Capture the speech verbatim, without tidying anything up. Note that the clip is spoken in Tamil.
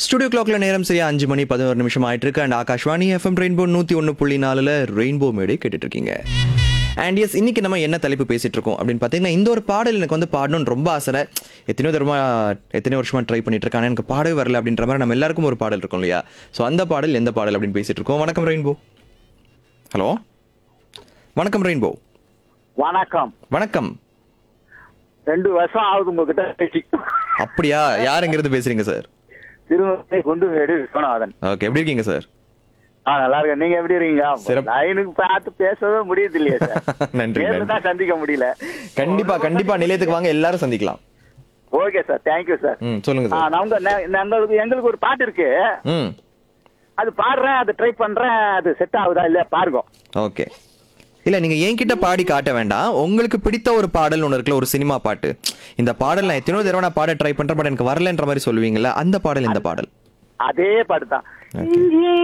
ஸ்டுடியோ கிளாக்ல நேரம் சரியா அஞ்சு மணி பதினோரு நிமிஷம் ஆயிட்டு இருக்கு. அண்ட் ஆகாஷ்வாணி எஃப்எம் ரெயின்போ நூத்தி ஒன்று புள்ளி நாலுல ரெயின்போ மேடை கேட்டுட்டு இருக்கீங்க. அண்ட் எஸ், இன்னைக்கு நம்ம என்ன தலைப்பு பேசிட்டு இருக்கோம் அப்படின்னு பார்த்தீங்கன்னா, இந்த ஒரு பாடல் எனக்கு வந்து பாடணும்னு ரொம்ப ஆசை. எத்தனையோ தரமா எத்தனையோ வருஷமா ட்ரை பண்ணிட்டு இருக்காங்க, எனக்கு பாடவே வரல அப்படின்ற மாதிரி நம்ம எல்லாருக்கும் ஒரு பாடல் இருக்கும் இல்லையா? ஸோ அந்த பாடல் எந்த பாடல் அப்படின்னு பேசிட்டு இருக்கோம். வணக்கம் ரெயின்போ. ஹலோ, வணக்கம் ரெயின்போ. வணக்கம். வணக்கம். ரெண்டு வருஷம் ஆகுது உங்ககிட்ட பேசி. அப்படியா? யாருங்கிறது பேசுறீங்க சார்? திருமணத்தை கொண்டு வீடு விஸ்வநாதன். ஓகே, எப்படி இருக்கீங்க சார்? ஆ, நல்லா இருக்கேன். நீங்க எப்படி இருக்கீங்க? சிறப்பு. லைனுக்கு பார்த்து பேசவே முடியுது இல்லையா சார்? நன்றி. நேர்ல தான் சந்திக்க முடியல. கண்டிப்பா கண்டிப்பா நிலையத்துக்கு வாங்க, எல்லாரும் சந்திக்கலாம். Okay sir, thank you sir. ம், சொல்லுங்க ஆ, சார். நாங்க நெ- எங்களுக்கு எங்களுக்கு ஒரு பாட்டு இருக்கு. ம், அது பாடுறேன், அது ட்ரை பண்றேன், அது செட் ஆகுதா இல்ல பாருங்க. ஓகே. இல்ல, நீங்க என்கிட்ட பாடி காட்ட வேண்டாம். உங்களுக்கு பிடித்த ஒரு பாடல் ஒன்று இருக்குல்ல, ஒரு சினிமா பாட்டு. இந்த பாடல் நான் எத்தனையோ தடவை நான் பாட ட்ரை பண்றேன், பட் எனக்கு வரலன்ற மாதிரி சொல்லுவீங்கல்ல, அந்த பாடல் இந்த பாடல். அதே பாட்டு தான். Okay.